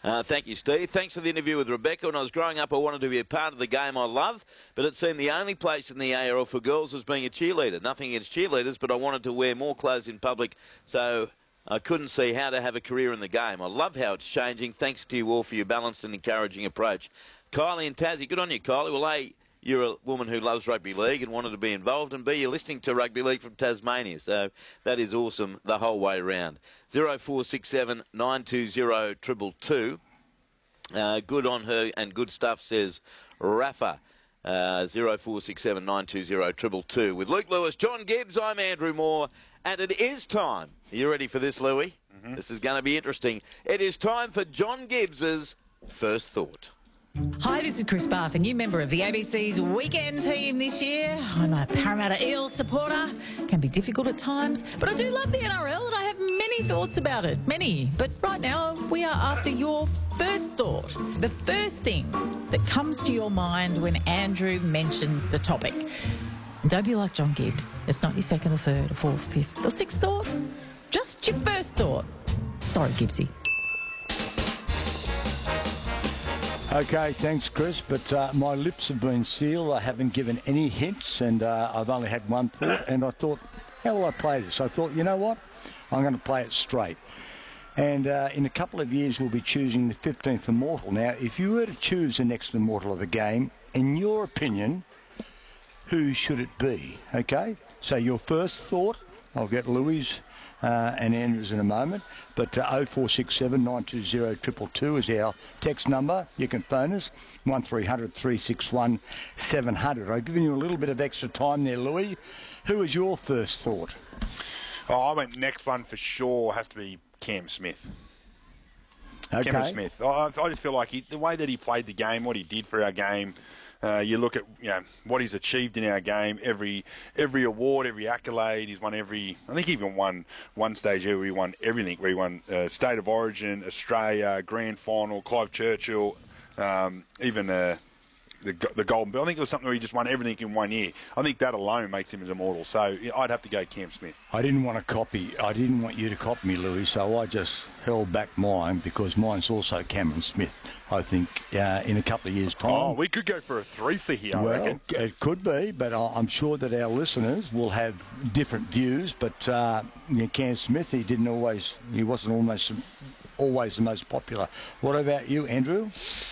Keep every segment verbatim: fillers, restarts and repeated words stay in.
Uh, thank you, Steve. Thanks for the interview with Rebecca. When I was growing up, I wanted to be a part of the game I love, but it seemed the only place in the A R L for girls was being a cheerleader. Nothing against cheerleaders, but I wanted to wear more clothes in public, so I couldn't see how to have a career in the game. I love how it's changing. Thanks to you all for your balanced and encouraging approach. Kylie and Tassie, good on you, Kylie. Well, A, you're a woman who loves rugby league and wanted to be involved, and B, you're listening to rugby league from Tasmania, so that is awesome the whole way round. zero four six seven nine two zero two two two. Uh, good on her and good stuff, says Rafa. Uh, zero four six seven nine two zero two two two. With Luke Lewis, John Gibbs, I'm Andrew Moore, and it is time. Are you ready for this, Louis? Mm-hmm. This is going to be interesting. It is time for John Gibbs's First Thought. Hi, this is Chris Bath, a new member of the A B C's weekend team this year. I'm a Parramatta Eels supporter. It can be difficult at times, but I do love the N R L and I have many thoughts about it. Many. But right now, we are after your first thought. The first thing that comes to your mind when Andrew mentions the topic. And don't be like John Gibbs. It's not your second or third or fourth, fifth or sixth thought. Just your first thought. Sorry, Gibbsy. Okay, thanks, Chris, but uh, my lips have been sealed. I haven't given any hints, and uh, I've only had one thought, and I thought, how will I play this? I thought, you know what? I'm going to play it straight. And uh, in a couple of years, we'll be choosing the fifteenth Immortal. Now, if you were to choose the next Immortal of the game, in your opinion, who should it be? Okay? So your first thought, I'll get Louis Uh, and Andrews in a moment, but uh, oh four six seven nine two zero two two two is our text number. You can phone us, one three hundred three six one seven hundred. I've given you a little bit of extra time there, Louis. Who is your first thought? Oh, I went next one for sure. Has to be Cam Smith. Okay. Cameron Smith. I, I just feel like he, the way that he played the game, what he did for our game. Uh, you look at you know what he's achieved in our game. Every every award, every accolade, he's won every. I think he even won one stage where he won everything. Where he won uh, State of Origin, Australia, Grand Final, Clive Churchill, um, even uh, the the Golden Bell. I think it was something where he just won everything in one year. I think that alone makes him as immortal. So yeah, I'd have to go Cam Smith. I didn't want to copy. I didn't want you to copy me, Louis. So I just held back mine because mine's also Cameron Smith. I think uh, in a couple of years' time. Oh, we could go for a three for here, I well, reckon. It could be, but I'm sure that our listeners will have different views. But uh, you know, Cam Smith, he didn't always, he wasn't almost always the most popular. What about you, Andrew?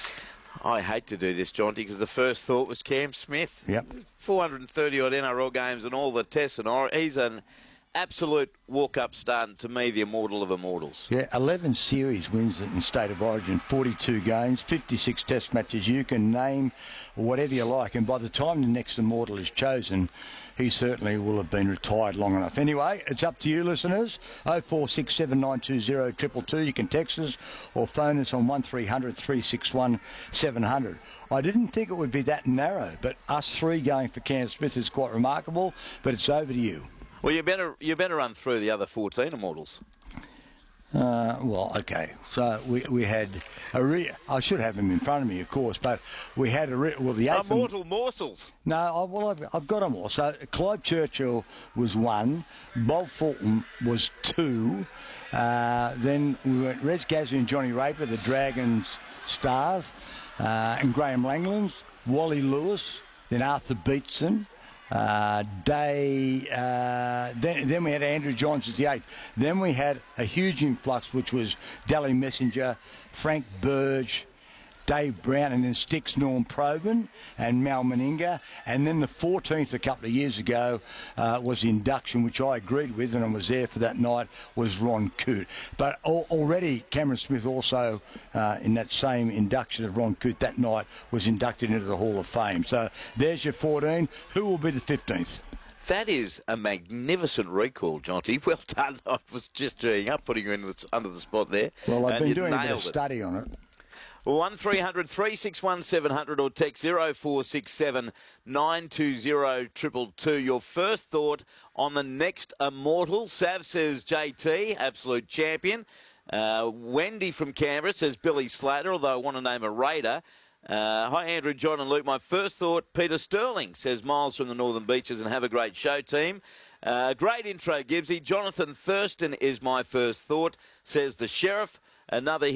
I hate to do this, Jonty, because the first thought was Cam Smith. Yep. four hundred thirty odd N R L games and all the tests, and all. He's an absolute walk-up start, and to me, the immortal of immortals. Yeah, eleven series wins in State of Origin, forty-two games, fifty-six test matches. You can name whatever you like, and by the time the next immortal is chosen, he certainly will have been retired long enough. Anyway, it's up to you, listeners. oh four six seven nine two zero two two two. You can text us or phone us on one three hundred three six one seven hundred. I didn't think it would be that narrow, but us three going for Cam Smith is quite remarkable, but it's over to you. Well, you better you better run through the other fourteen immortals. Uh, well, okay. So we we had a re- I should have him in front of me, of course, but we had a re- well the eighth Immortal im- morsels. No, I, well I've, I've got them all. So Clive Churchill was one, Bob Fulton was two. Uh, then we went Rez Gazzy and Johnny Raper, the Dragons stars, uh, and Graham Langlands, Wally Lewis, then Arthur Beetson. Uh, Day, uh, then, then we had Andrew Johns as the eighth. Then we had a huge influx, which was Dally Messenger, Frank Burge, Dave Brown, and then Sticks Norm Probin and Mal Meninga. And then the fourteenth a couple of years ago uh, was the induction, which I agreed with, and I was there for that night, was Ron Coote. But al- already Cameron Smith also, uh, in that same induction of Ron Coote that night, was inducted into the Hall of Fame. So there's your fourteen. Who will be the fifteenth? That is a magnificent recall, Jonty. Well done. I was just doing up, putting you in the, under the spot there. Well, I've and been you doing a bit of nailed it. study on it. one three hundred three six one seven hundred or text zero four six seven nine two zero two two two. Your first thought on the next immortal. Sav says J T, absolute champion. Uh, Wendy from Canberra says Billy Slater, although I want to name a Raider. Uh, hi, Andrew, John and Luke. My first thought, Peter Sterling, says Miles from the Northern Beaches, and have a great show, team. Uh, great intro, Gibbsy. Jonathan Thurston is my first thought, says the Sheriff. Another